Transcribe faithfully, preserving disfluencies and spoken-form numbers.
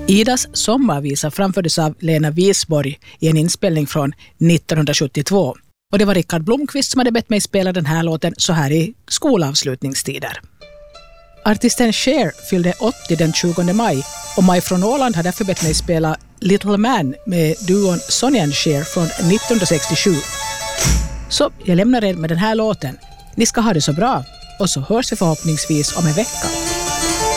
Idas sommarvisa framfördes av Lena Wisborg i en inspelning från nittonhundrasjuttiotvå. Och det var Rickard Blomqvist som hade bett mig spela den här låten så här i skolavslutningstider. Artisten Cher fyllde åttio den tjugonde maj och Maj från Åland hade därför bett mig spela Little Man med duon Sonny and Cher från nittonhundrasextiosju. Så jag lämnar er med den här låten. Ni ska ha det så bra och så hörs vi förhoppningsvis om en vecka.